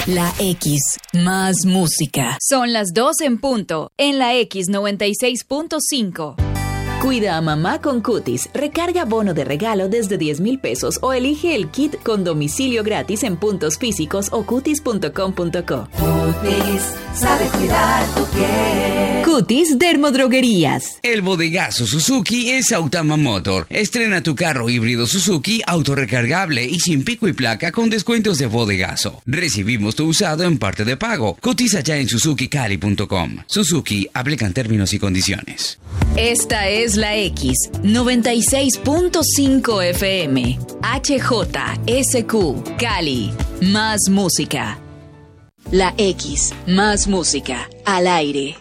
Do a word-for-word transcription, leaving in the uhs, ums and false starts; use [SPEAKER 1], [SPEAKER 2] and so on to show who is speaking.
[SPEAKER 1] La X, más música.
[SPEAKER 2] Son las doce en punto, en la X noventa y seis punto cinco.
[SPEAKER 1] Cuida a mamá con Cutis. Recarga bono de regalo desde diez mil pesos o elige el kit con domicilio gratis en puntos físicos o cutis punto com punto co.
[SPEAKER 3] Cutis, sabe cuidar tu piel.
[SPEAKER 1] Cutis Dermodroguerías.
[SPEAKER 4] El bodegazo Suzuki es Autama Motor. Estrena tu carro híbrido Suzuki autorrecargable y sin pico y placa con descuentos de bodegazo. Recibimos tu usado en parte de pago. Cotiza ya en suzuki cali punto com. Suzuki, aplican términos y condiciones.
[SPEAKER 2] Esta es la X noventa y seis punto cinco F M. H J S Q Cali. Más música. La X, más música al aire.